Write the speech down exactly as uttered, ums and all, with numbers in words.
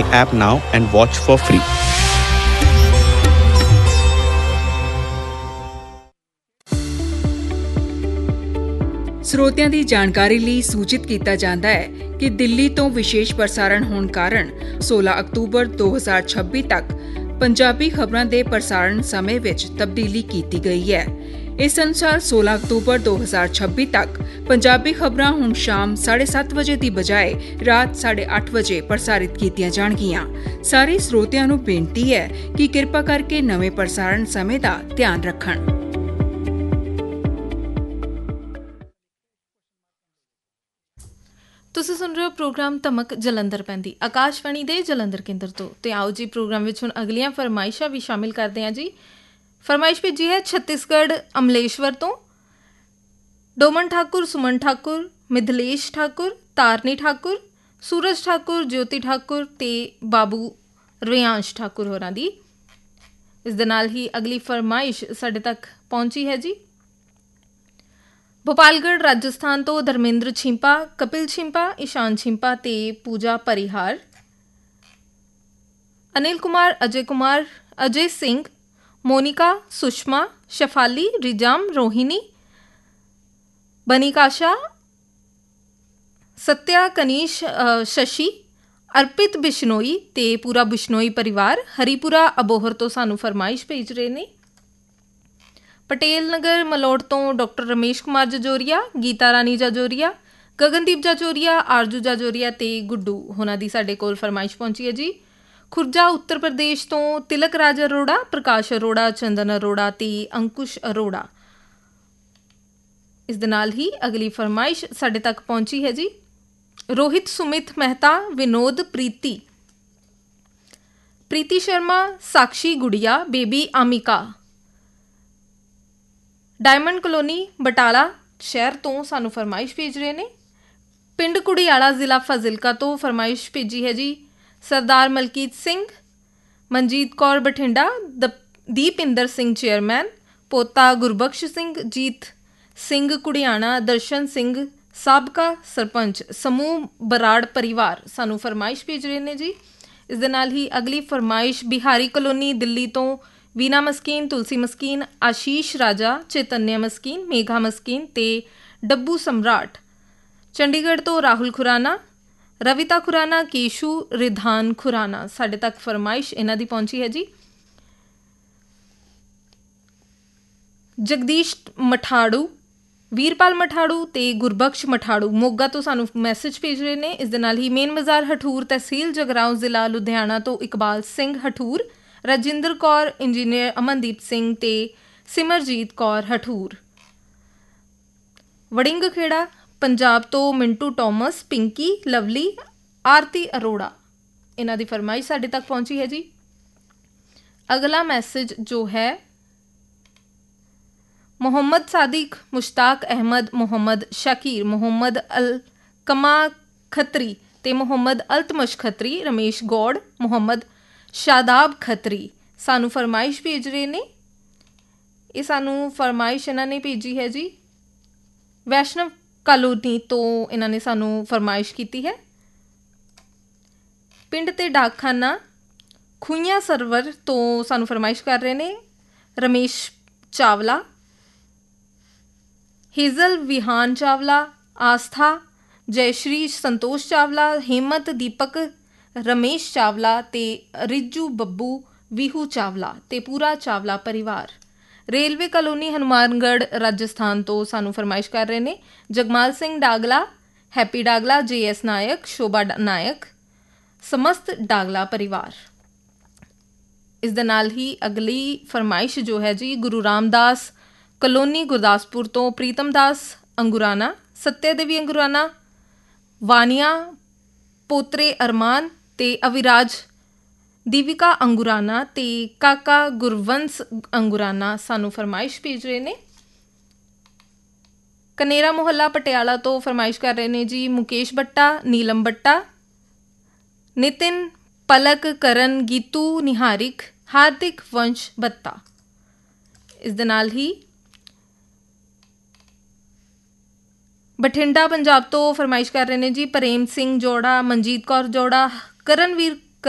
Zee app now and watch for free. ਸਰੋਤਿਆਂ ਦੀ ਜਾਣਕਾਰੀ ਲਈ ਸੂਚਿਤ ਕੀਤਾ ਜਾਂਦਾ ਹੈ ਕਿ ਦਿੱਲੀ ਤੋਂ ਵਿਸ਼ੇਸ਼ ਪ੍ਰਸਾਰਣ ਹੋਣ ਕਾਰਨ ਸੋਲਾਂ ਅਕਤੂਬਰ ਦੋ ਹਜ਼ਾਰ ਛੱਬੀ ਤੱਕ ਪੰਜਾਬੀ ਖਬਰਾਂ ਦੇ ਪ੍ਰਸਾਰਣ ਸਮੇਂ ਵਿੱਚ ਤਬਦੀਲੀ ਕੀਤੀ ਗਈ ਹੈ। ਇਸ ਅਨੁਸਾਰ ਸੋਲਾਂ ਅਕਤੂਬਰ ਦੋ ਹਜ਼ਾਰ ਛੱਬੀ ਤੱਕ ਪੰਜਾਬੀ ਖਬਰਾਂ ਹੁਣ ਸ਼ਾਮ ਸਾਢੇ ਸੱਤ ਵਜੇ ਦੀ ਬਜਾਏ ਰਾਤ ਸਾਢੇ ਅੱਠ ਵਜੇ ਪ੍ਰਸਾਰਿਤ ਕੀਤੀਆਂ ਜਾਣਗੀਆਂ। ਸਾਰੇ ਸਰੋਤਿਆਂ ਨੂੰ ਬੇਨਤੀ ਹੈ ਕਿ ਕਿਰਪਾ ਕਰਕੇ ਨਵੇਂ ਪ੍ਰਸਾਰਣ ਸਮੇਂ ਦਾ ਧਿਆਨ ਰੱਖਣ। ਤੁਸੀਂ ਸੁਣ ਰਹੇ ਹੋ ਪ੍ਰੋਗਰਾਮ ਧਮਕ ਜਲੰਧਰ ਪੈਂਦੀ ਆਕਾਸ਼ਵਾਣੀ ਦੇ ਜਲੰਧਰ ਕੇਂਦਰ ਤੋਂ। ਤੇ ਆਓ ਜੀ ਪ੍ਰੋਗਰਾਮ ਵਿੱਚ ਹੁਣ ਅਗਲੀਆਂ ਫਰਮਾਇਸ਼ਾਂ ਵੀ ਸ਼ਾਮਿਲ ਕਰਦੇ ਹਾਂ ਜੀ। ਫਰਮਾਇਸ਼ ਭੇਜੀ ਹੈ ਛੱਤੀਸਗੜ੍ਹ ਅਮਲੇਸ਼ਵਰ ਤੋਂ। ਡੋਮਨ ਠਾਕੁਰ, ਸੁਮਨ ਠਾਕੁਰ, ਮਿਥਲੇਸ਼ ਠਾਕੁਰ, ਤਾਰਨੀ ਠਾਕੁਰ, ਸੂਰਜ ਠਾਕੁਰ, ਜੋਤੀ ਠਾਕੁਰ ਤੇ ਬਾਬੂ ਰਿਆਂਸ਼ ਠਾਕੁਰ ਹੋਰਾਂ ਦੀ। ਇਸ ਦੇ ਨਾਲ ਹੀ ਅਗਲੀ ਫਰਮਾਇਸ਼ ਸਾਡੇ ਤੱਕ ਪਹੁੰਚੀ ਹੈ ਜੀ। ਭੋਪਾਲਗੜ੍ਹ ਰਾਜਸਥਾਨ ਤੋਂ ਧਰਮਿੰਦਰ ਛਿੰਪਾ, ਕਪਿਲ ਛਿੰਪਾ, ਇਸ਼ਾਨ ਛਿੰਪਾ ਤੇ ਪੂਜਾ ਪਰਿਹਾਰ। ਅਨਿਲ ਕੁਮਾਰ, ਅਜੇ ਕੁਮਾਰ, ਅਜੇ ਸਿੰਘ, ਮੋਨਿਕਾ, ਸੁਸ਼ਮਾ, ਸ਼ਫਾਲੀ, ਰਿਜਾਮ, ਰੋਹਿਣੀ, ਬਨੀਕਾਸ਼ਾ, ਸਤਿਆ, ਕਨੀਸ਼, ਸ਼ਸ਼ੀ, ਅਰਪਿਤ ਬਿਸ਼ਨੋਈ ਤੇ ਪੂਰਾ ਬਿਸ਼ਨੋਈ ਪਰਿਵਾਰ ਹਰੀਪੁਰਾ ਅਬੋਹਰ ਤੋਂ ਸਾਨੂੰ ਫਰਮਾਇਸ਼ ਭੇਜ ਰਹੇ ਨੇ। ਪਟੇਲ ਨਗਰ ਮਲੋੜ ਤੋਂ ਡਾਕਟਰ ਰਮੇਸ਼ ਕੁਮਾਰ ਜਜੋਰੀਆ, ਗੀਤਾ ਰਾਣੀ ਜਜੋਰੀਆ, ਗਗਨਦੀਪ ਜਜੋਰੀਆ, ਆਰਜੂ ਜਜੋਰੀਆ ਤੇ ਗੁੱਡੂ ਹੋਰਾਂ ਦੀ ਸਾਡੇ ਕੋਲ ਫਰਮਾਇਸ਼ ਪਹੁੰਚੀ ਹੈ ਜੀ। ਖੁਰਜਾ ਉੱਤਰ ਪ੍ਰਦੇਸ਼ ਤੋਂ ਤਿਲਕ ਰਾਜ ਅਰੋੜਾ, ਪ੍ਰਕਾਸ਼ ਅਰੋੜਾ, ਚੰਦਨ ਅਰੋੜਾ ਤੇ ਅੰਕੁਸ਼ ਅਰੋੜਾ। ਇਸ ਦੇ ਨਾਲ ਹੀ ਅਗਲੀ ਫਰਮਾਇਸ਼ ਸਾਡੇ ਤੱਕ ਪਹੁੰਚੀ ਹੈ ਜੀ। ਰੋਹਿਤ, ਸੁਮਿਤ ਮਹਿਤਾ, ਵਿਨੋਦ, ਪ੍ਰੀਤੀ, ਪ੍ਰੀਤੀ ਸ਼ਰਮਾ, ਸਾਕਸ਼ੀ ਗੁੜੀਆ, ਬੇਬੀ ਆਮਿਕਾ, ਡਾਇਮੰਡ ਕਲੋਨੀ ਬਟਾਲਾ ਸ਼ਹਿਰ ਤੋਂ ਸਾਨੂੰ ਫਰਮਾਇਸ਼ ਭੇਜ ਰਹੇ ਨੇ। ਪਿੰਡ ਕੁੜੀਆਲਾ, ਜ਼ਿਲ੍ਹਾ ਫਾਜ਼ਿਲਕਾ ਤੋਂ ਫਰਮਾਇਸ਼ ਭੇਜੀ ਹੈ ਜੀ ਸਰਦਾਰ ਮਲਕੀਤ ਸਿੰਘ, ਮਨਜੀਤ ਕੌਰ ਬਠਿੰਡਾ, ਦ ਦੀਪਿੰਦਰ ਸਿੰਘ ਚੇਅਰਮੈਨ, ਪੋਤਾ ਗੁਰਬਖਸ਼ ਸਿੰਘ, ਜੀਤ ਸਿੰਘ ਕੁੜਿਆਣਾ, ਦਰਸ਼ਨ ਸਿੰਘ ਸਾਬਕਾ ਸਰਪੰਚ, ਸਮੂਹ ਬਰਾੜ ਪਰਿਵਾਰ ਸਾਨੂੰ ਫਰਮਾਇਸ਼ ਭੇਜ ਰਹੇ ਨੇ ਜੀ। ਇਸ ਦੇ ਨਾਲ ਹੀ ਅਗਲੀ ਫਰਮਾਇਸ਼ ਬਿਹਾਰੀ ਕਲੋਨੀ ਦਿੱਲੀ ਤੋਂ ਵੀਨਾ ਮਸਕੀਨ, ਤੁਲਸੀ ਮਸਕੀਨ, ਆਸ਼ੀਸ਼ ਰਾਜਾ, ਚੇਤਨਿਆ ਮਸਕੀਨ, ਮੇਘਾ ਮਸਕੀਨ ਤੇ ਡੱਬੂ ਸਮਰਾਟ। ਚੰਡੀਗੜ੍ਹ ਤੋਂ ਰਾਹੁਲ ਖੁਰਾਨਾ, ਰਵਿਤਾ ਖੁਰਾਨਾ, ਕੇਸ਼ੂ ਰਿਧਾਨ ਖੁਰਾਨਾ। ਸਾਡੇ ਤੱਕ ਫਰਮਾਇਸ਼ ਇਹਨਾਂ ਦੀ ਪਹੁੰਚੀ ਹੈ ਜੀ। ਜਗਦੀਸ਼ ਮਠਾੜੂ, ਵੀਰਪਾਲ ਮਠਾੜੂ ਤੇ ਗੁਰਬਖਸ਼ ਮਠਾੜੂ ਮੋਗਾ ਤੋਂ ਸਾਨੂੰ ਮੈਸੇਜ ਭੇਜ ਰਹੇ ਨੇ। ਇਸ ਦੇ ਨਾਲ ਹੀ ਮੇਨ ਬਾਜ਼ਾਰ ਹਠੂਰ, ਤਹਿਸੀਲ ਜਗਰਾਉਂ, ਜ਼ਿਲ੍ਹਾ ਲੁਧਿਆਣਾ ਤੋਂ ਇਕਬਾਲ ਸਿੰਘ ਹਠੂਰ, ਰਜਿੰਦਰ ਕੌਰ, ਇੰਜੀਨੀਅਰ ਅਮਨਦੀਪ ਸਿੰਘ ਤੇ ਸਿਮਰਜੀਤ ਕੌਰ ਹਠੂਰ। ਵੜਿੰਗ ਖੇੜਾ ਪੰਜਾਬ ਤੋਂ ਮਿੰਟੂ ਟੋਮਸ, ਪਿੰਕੀ, ਲਵਲੀ, ਆਰਤੀ ਅਰੋੜਾ। ਇਹਨਾਂ ਦੀ ਫਰਮਾਇਸ਼ ਸਾਡੇ ਤੱਕ ਪਹੁੰਚੀ ਹੈ ਜੀ। ਅਗਲਾ ਮੈਸੇਜ ਜੋ ਹੈ ਮੁਹੰਮਦ ਸਾਦਿਕ, ਮੁਸ਼ਤਾਕ ਅਹਿਮਦ, ਮੁਹੰਮਦ ਸ਼ਾਕੀਰ, ਮੁਹੰਮਦ ਅਲ ਕਮਾ ਖੱਤਰੀ ਤੇ ਮੁਹੰਮਦ ਅਲਤਮਸ਼ ਖੱਤਰੀ, ਰਮੇਸ਼ ਗੌੜ, ਮੁਹੰਮਦ ਸ਼ਾਦਾਬ ਖੱਤਰੀ ਸਾਨੂੰ ਫਰਮਾਇਸ਼ ਭੇਜ ਰਹੇ ਨੇ। ਇਹ ਸਾਨੂੰ ਫਰਮਾਇਸ਼ ਇਹਨਾਂ ਨੇ ਭੇਜੀ ਹੈ ਜੀ ਵੈਸ਼ਨਵ ਕਾਲੋਨੀ ਤੋਂ। ਇਹਨਾਂ ਨੇ ਸਾਨੂੰ ਫਰਮਾਇਸ਼ ਕੀਤੀ ਹੈ। ਪਿੰਡ ਤੇ ਡਾਕਖਾਨਾ ਖੂਈਆਂ ਸਰਵਰ ਤੋਂ ਸਾਨੂੰ ਫਰਮਾਇਸ਼ ਕਰ ਰਹੇ ਨੇ ਰਮੇਸ਼ ਚਾਵਲਾ, ਹੇਜ਼ਲ ਵਿਹਾਨ ਚਾਵਲਾ, ਆਸਥਾ, ਜੈਸ਼੍ਰੀ, ਸੰਤੋਸ਼ ਚਾਵਲਾ, ਹਿੰਮਤ, ਦੀਪਕ, ਰਮੇਸ਼ ਚਾਵਲਾ ਤੇ ਰਿਜੂ ਬੱਬੂ, ਵੀਹੂ ਚਾਵਲਾ ਤੇ ਪੂਰਾ ਚਾਵਲਾ ਪਰਿਵਾਰ। ਰੇਲਵੇ ਕਲੋਨੀ ਹਨੂੰਮਾਨਗੜ੍ਹ ਰਾਜਸਥਾਨ ਤੋਂ ਸਾਨੂੰ ਫਰਮਾਇਸ਼ ਕਰ ਰਹੇ ਨੇ ਜਗਮਾਲ ਸਿੰਘ ਡਾਗਲਾ, ਹੈਪੀ ਡਾਗਲਾ, ਜੇ ਐਸ ਨਾਇਕ, ਸ਼ੋਭਾ ਨਾਇਕ, ਸਮਸਤ ਡਾਗਲਾ ਪਰਿਵਾਰ। ਇਸ ਦੇ ਨਾਲ ਹੀ ਅਗਲੀ ਫਰਮਾਇਸ਼ ਜੋ ਹੈ ਜੀ ਗੁਰੂ ਰਾਮਦਾਸ ਕਲੋਨੀ ਗੁਰਦਾਸਪੁਰ ਤੋਂ ਪ੍ਰੀਤਮ ਦਾਸ ਅੰਗੁਰਾਨਾ, ਸਤਿਆ ਦੇਵੀ ਅੰਗੁਰਾਨਾ, ਵਾਨੀਆ, ਪੋਤਰੇ ਅਰਮਾਨ ਤੇ ਅਵਿਰਾਜ, ਦੀਵਿਕਾ ਅੰਗੁਰਾਨਾ ਤੇ ਕਾਕਾ ਗੁਰਵੰਸ ਅੰਗੁਰਾਨਾ ਸਾਨੂੰ ਫਰਮਾਇਸ਼ ਭੇਜ ਰਹੇ ਨੇ। ਕਨੇਰਾ ਮੁਹੱਲਾ ਪਟਿਆਲਾ ਤੋਂ ਫਰਮਾਇਸ਼ ਕਰ ਰਹੇ ਨੇ ਜੀ ਮੁਕੇਸ਼ ਬੱਟਾ, ਨੀਲਮ ਬੱਟਾ, ਨਿਤਿਨ, ਪਲਕ, ਕਰਨ, ਗੀਤੂ, ਨਿਹਾਰਿਕ, ਹਾਰਦਿਕ, ਵੰਸ਼ ਬੱਤਾ। ਇਸ ਦੇ ਨਾਲ ਹੀ ਬਠਿੰਡਾ ਪੰਜਾਬ ਤੋਂ ਫਰਮਾਇਸ਼ ਕਰ ਰਹੇ ਨੇ ਜੀ ਪ੍ਰੇਮ ਸਿੰਘ ਜੋੜਾ, ਮਨਜੀਤ ਕੌਰ ਜੋੜਾ, ਕਰਨਵੀਰ